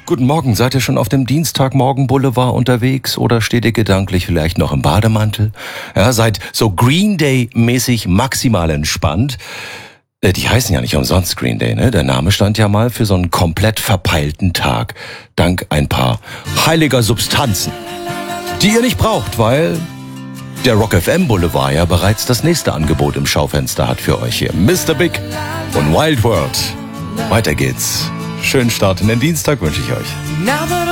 Guten Morgen, seid ihr schon auf dem Dienstagmorgen Boulevard unterwegs oder steht ihr gedanklich vielleicht noch im Bademantel? Ja, seid so Green Day-mäßig maximal entspannt. Die heißen ja nicht umsonst Green Day, ne? Der Name stand ja mal für so einen komplett verpeilten Tag. Dank ein paar heiliger Substanzen, die ihr nicht braucht, weil der Rock FM Boulevard ja bereits das nächste Angebot im Schaufenster hat für euch hier. Mr. Big und Wild World. Weiter geht's. Schönen Start in den Dienstag wünsche ich euch.